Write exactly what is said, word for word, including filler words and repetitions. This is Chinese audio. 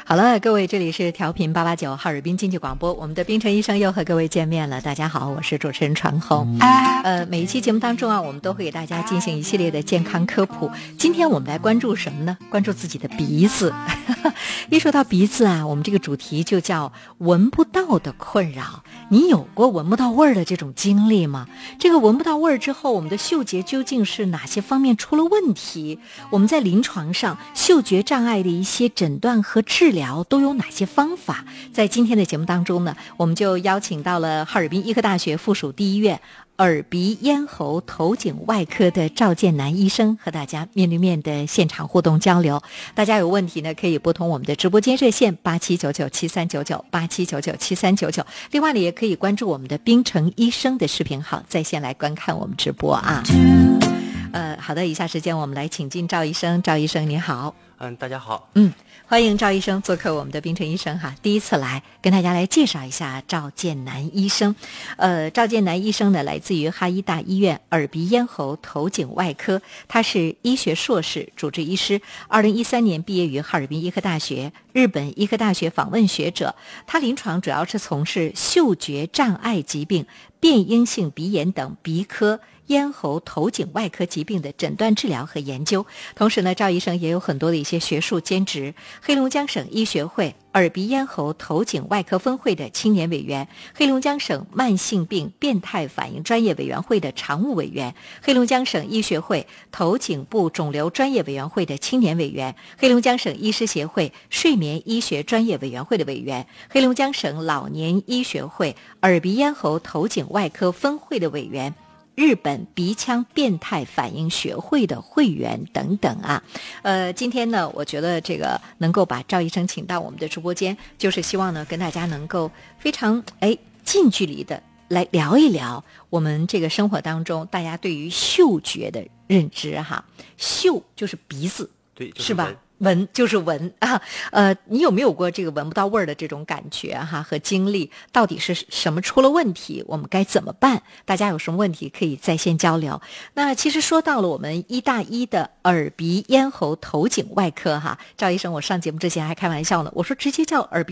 好了，各位，这里是调频八八九哈尔滨经济广播，我们的冰城医生又和各位见面了。大家好，我是主持人传红。呃，每一期节目当中啊，我们都会给大家进行一系列的健康科普。今天我们来关注什么呢？关注自己的鼻子。一说到鼻子啊，我们这个主题就叫闻不到的困扰。你有过闻不到味儿的这种经历吗？这个闻不到味儿之后，我们的嗅觉究竟是哪些方面出了问题？我们在临床上嗅觉障碍的一些诊断和治疗都有哪些方法？在今天的节目当中呢，我们就邀请到了哈尔滨医科大学附属第一医院耳鼻咽喉头颈外科的赵建南医生，和大家面对面的现场互动交流。大家有问题呢，可以拨通我们的直播间热线八七九九七三九九八七九九七三九九。另外呢，也可以关注我们的冰城医生的视频号，在线来观看我们直播啊。呃，好的，以下时间我们来请进赵医生。赵医生你好。 嗯，大家好。 嗯，欢迎赵医生做客我们的冰城医生哈，第一次来跟大家来介绍一下赵建南医生。呃，赵建南医生呢，来自于哈医大医院耳鼻咽喉头颈外科，他是医学硕士、主治医师，二零一三年毕业于哈尔滨医科大学，日本医科大学访问学者。他临床主要是从事嗅觉障碍疾病、变应性鼻炎等鼻科、咽喉头颈外科疾病的诊断治疗和研究。同时呢，赵医生也有很多的一些学术兼职，黑龙江省医学会耳鼻咽喉头颈外科分会的青年委员，黑龙江省慢性病变态反应专业委员会的常务委员，黑龙江省医学会头颈部肿瘤专业委员会的青年委员，黑龙江省医师协会睡眠医学专业委员会的委员，黑龙江省老年医学会耳鼻咽喉头颈外科分会的委员，日本鼻腔变态反应学会的会员等等啊。呃，今天呢，我觉得这个能够把赵医生请到我们的直播间，就是希望呢跟大家能够非常哎近距离的来聊一聊我们这个生活当中大家对于嗅觉的认知哈。嗅就是鼻子， 对，就是、 是吧？闻就是闻啊，呃，你有没有过这个闻不到味儿的这种感觉哈和经历？到底是什么出了问题？我们该怎么办？大家有什么问题可以在线交流。那其实说到了我们医大一的耳鼻咽喉头颈外科哈，赵医生，我上节目之前还开玩笑呢，我说直接叫耳鼻